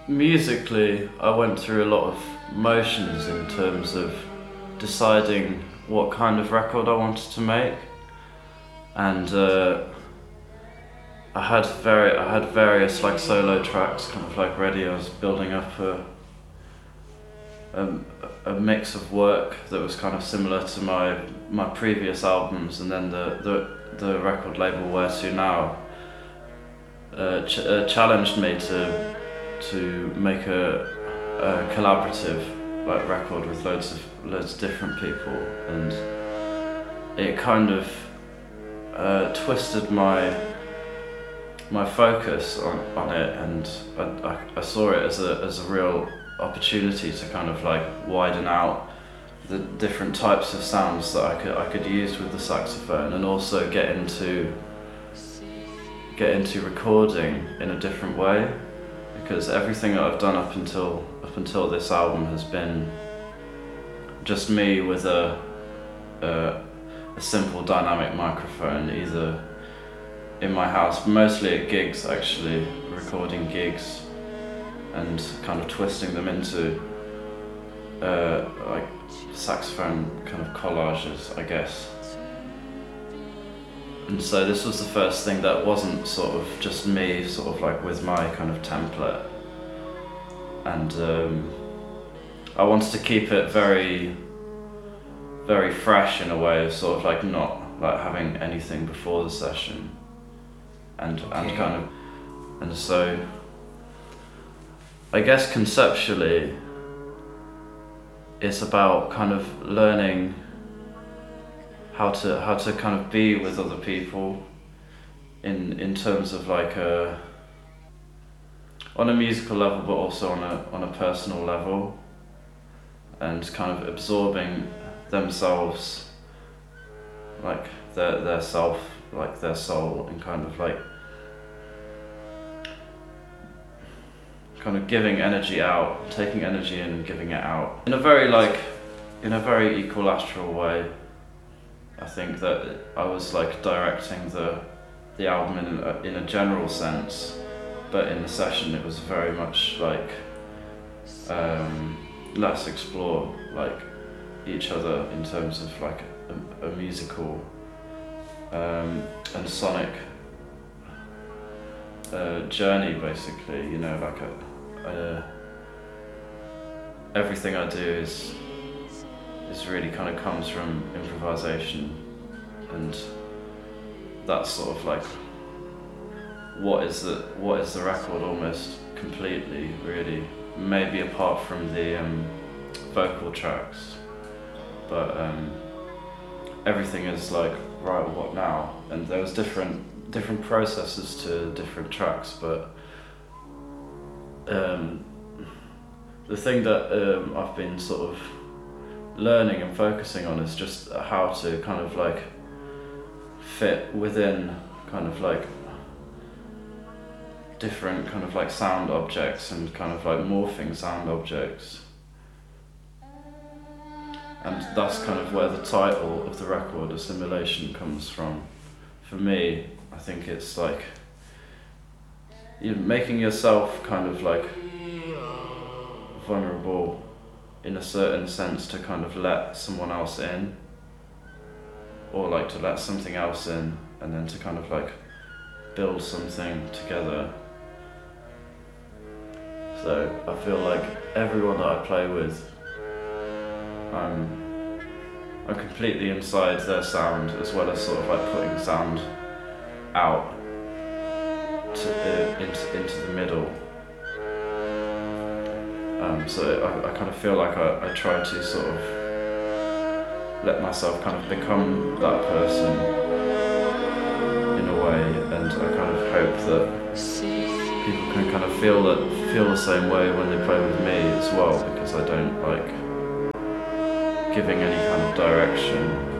Musically, I went through a lot of motions in terms of deciding what kind of record I wanted to make, and I had various like solo tracks kind of like ready. I was building up a mix of work that was kind of similar to my previous albums, and then the record label Where To Now challenged me to make a collaborative like record with loads of different people, and it kind of twisted my focus on it, and I saw it as a real opportunity to kind of like widen out the different types of sounds that I could use with the saxophone, and also get into recording in a different way, because everything that I've done up until this album has been just me with a simple dynamic microphone, either in my house, mostly at gigs actually, recording gigs and kind of twisting them into like saxophone kind of collages, I guess. And so this was the first thing that wasn't sort of just me sort of like with my kind of template, and I wanted to keep it very, very fresh in a way of sort of like not like having anything before the session, and so I guess conceptually it's about kind of learning how to kind of be with other people in terms of like on a musical level, but also on a personal level, and kind of absorbing themselves, like their self, like their soul, and kind of like kind of giving energy out, taking energy in and giving it out in a very equilateral way. I think that I was like directing the album in a general sense, but in the session it was very much like let's explore like each other in terms of like a musical and sonic journey, basically. You know, like everything I do is really kind of comes from improvisation, and that's sort of like what is the record almost completely, really, maybe apart from the vocal tracks, but everything is like, right, what now? And there was different processes to different tracks, but the thing that I've been sort of learning and focusing on is just how to kind of like fit within kind of like different kind of like sound objects, and kind of like morphing sound objects. And that's kind of where the title of the record, Assimilation, comes from. For me, I think it's like you're making yourself kind of like vulnerable in a certain sense to kind of let someone else in, or like to let something else in, and then to kind of like build something together. So I feel like everyone that I play with, I'm completely inside their sound, as well as sort of like putting sound out into the middle. So I kind of feel like I try to sort of let myself kind of become that person in a way, and I kind of hope that people can kind of feel the same way when they play with me as well, because I don't like giving any kind of direction.